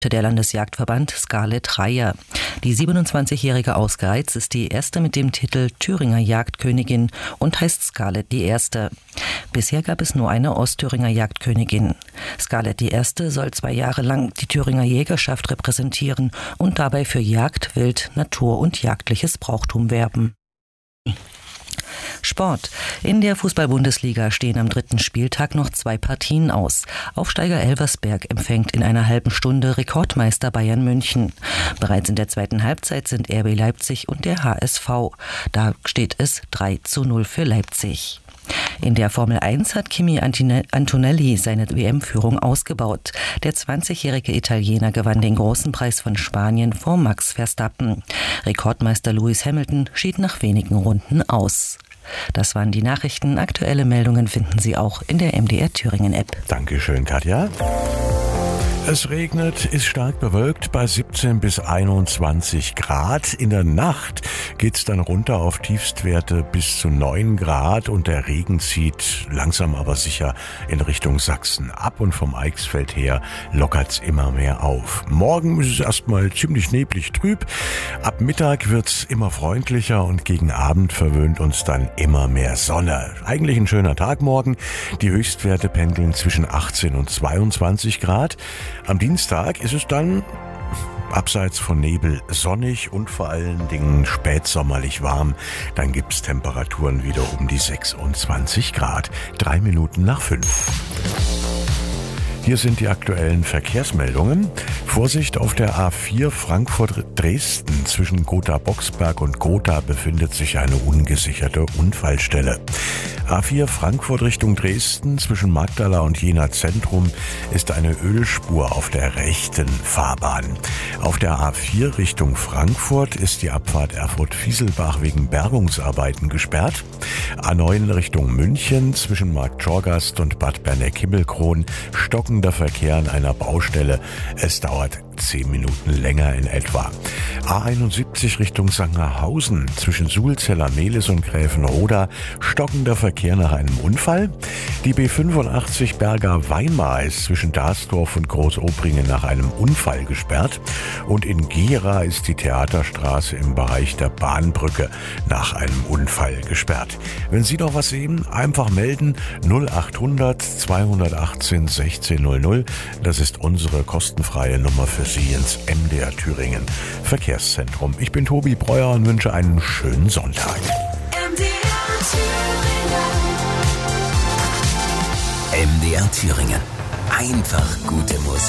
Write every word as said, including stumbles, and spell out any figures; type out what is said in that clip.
Der Landesjagdverband Scarlett Reiher. Die siebenundzwanzigjährige Ausgereiz ist die erste mit dem Titel Thüringer Jagdkönigin und heißt Scarlett die Erste. Bisher gab es nur eine Ostthüringer Jagdkönigin. Scarlett die Erste soll zwei Jahre lang die Thüringer Jägerschaft repräsentieren und dabei für Jagd, Wild, Natur und jagdliches Brauchtum werben. Sport. In der Fußball-Bundesliga stehen am dritten Spieltag noch zwei Partien aus. Aufsteiger Elversberg empfängt in einer halben Stunde Rekordmeister Bayern München. Bereits in der zweiten Halbzeit sind R B Leipzig und der H S V. Da steht es drei zu null für Leipzig. In der Formel eins hat Kimi Antonelli seine W M-Führung ausgebaut. Der zwanzigjährige Italiener gewann den großen Preis von Spanien vor Max Verstappen. Rekordmeister Lewis Hamilton schied nach wenigen Runden aus. Das waren die Nachrichten. Aktuelle Meldungen finden Sie auch in der M D R Thüringen App. Dankeschön, Katja. Es regnet, ist stark bewölkt bei siebzehn bis einundzwanzig Grad. In der Nacht geht's dann runter auf Tiefstwerte bis zu neun Grad und der Regen zieht langsam aber sicher in Richtung Sachsen ab und vom Eichsfeld her lockert's immer mehr auf. Morgen ist es erstmal ziemlich neblig trüb. Ab Mittag wird's immer freundlicher und gegen Abend verwöhnt uns dann immer mehr Sonne. Eigentlich ein schöner Tag morgen. Die Höchstwerte pendeln zwischen achtzehn und zweiundzwanzig Grad. Am Dienstag ist es dann abseits von Nebel sonnig und vor allen Dingen spätsommerlich warm. Dann gibt's Temperaturen wieder um die sechsundzwanzig Grad. Drei Minuten nach fünf. Hier sind die aktuellen Verkehrsmeldungen. Vorsicht auf der A vier Frankfurt-Dresden. Zwischen Gotha-Boxberg und Gotha befindet sich eine ungesicherte Unfallstelle. A vier Frankfurt Richtung Dresden zwischen Magdala und Jena Zentrum ist eine Ölspur auf der rechten Fahrbahn. Auf der A vier Richtung Frankfurt ist die Abfahrt Erfurt-Fieselbach wegen Bergungsarbeiten gesperrt. A neun Richtung München zwischen Marktschorgast und Bad Berneck-Himmelkron stockender Verkehr an einer Baustelle. Es dauert zehn Minuten länger in etwa. A einundsiebzig Richtung Sangerhausen zwischen Sulzeller Mehlis und Gräfenroda stockender Verkehr nach einem Unfall. Die B fünfundachtzig Berger Weimar ist zwischen Dasdorf und Großobringen nach einem Unfall gesperrt. Und in Gera ist die Theaterstraße im Bereich der Bahnbrücke nach einem Unfall gesperrt. Wenn Sie noch was sehen, einfach melden null achthundert zweihundertachtzehn sechzehn null null. Das ist unsere kostenfreie Nummer für Sie ins M D R Thüringen Verkehrszentrum. Ich bin Tobi Breuer und wünsche einen schönen Sonntag. M D R Thüringen. M D R Thüringen. Einfach gute Musik.